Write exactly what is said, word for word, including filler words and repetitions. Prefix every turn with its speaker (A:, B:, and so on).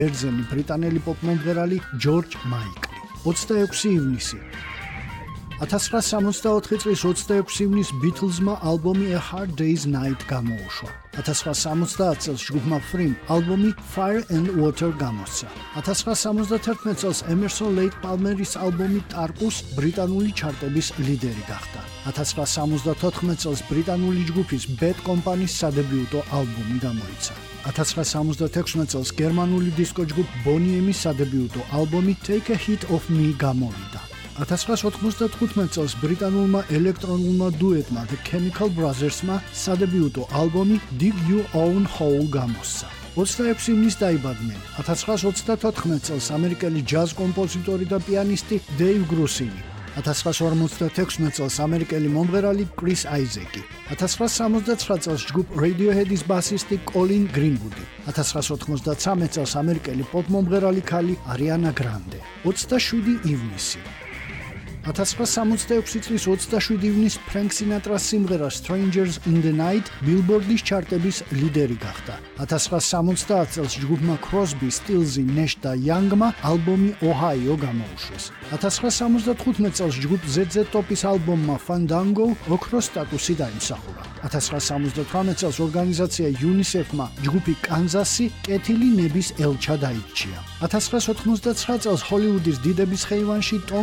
A: ბერძენი ბრიტანელი პოპ-მომღერალი ჯორჯ მაიკლი. ოცდაექვსი ივნისი ათას ცხრაასი სამოცდაოთხი წლის ოცდაექვსი ივნისს ბითლზმა ალბომი A Hard Day's Night გამოუშვა. ათას ცხრაასი სამოცდაათი წელს ჯგუფმა Free ალბომი Fire and Water გამოსცა. ათას ცხრაასი სამოცდათერთმეტ წელს Emerson Lake Palmer's ალბომი Tarkus ბრიტანული ჩარტების ლიდერი გახდა. ათას ცხრაასი სამოცდათოთხმეტ წელს ბრიტანული ჯგუფის Bad Company-ს სადებიუტო ალბომი გამოიცა. ათას ცხრაასი სამოცდათექვსმეტ წელს გერმანული დისკო ჯგუფ Boney M-ის სადებიუტო ალბომი Take a Hit of Me გამოვიდა. ათას ცხრაასი ოთხმოცდათხუთმეტ წელს ბრიტანულმა ელექტრონულმა დუეტმა The Chemical Brothers-მა სადებიუტო ალბომი Dig Your Own Hole გამოსცა. ოცდაექვსი ივნისს დაიბადნენ ათას ცხრაასი ოცდათოთხმეტ წელს ამერიკელი ჯაზ კომპოზიტორი და პიანისტი Dave Grusin. ათას ცხრაასი ორმოცდათექვსმეტ წელს ამერიკელი მომღერალი Chris Isaak. ათას ცხრაასი სამოცდაცხრა წელს ჯგუფ Radiohead-ის ბასისტი Colin Greenwood. ათას ცხრაასი ოთხმოცდაცამეტ წელს ამერიკელი პოპ-მომღერალი ქალი Ariana Grande. ოცდაშვიდი ივნისი ათას ცხრაასი სამოცდაექვსი წლის ოცდაშვიდი ივნისს Frank Sinatra-ს სიმღერა Strangers in the Night Billboard-ის ჩარტების ლიდერი გახდა. ათას ცხრაასი სამოცდაათი წელს ჯგუფმა Crosby, Stills, Nash და Young-მა ალბომი Ohio გამოუშვეს. ათას ცხრაასი სამოცდათხუთმეტ წელს ჯგუფ ზედ ზედ Top-ის ალბომმა Fandango ოქროს სტატუსი დაიმსახურა. ათას ცხრაასი სამოცდათვრამეტ წელს ორგანიზაცია UNICEF-მა ჯგუფი კანზასი კეთილი ნების ელჩად აირჩია. ათას ცხრაასი ოთხმოცდაცხრა წელს ჰოლივუდის დიდების ხეივანში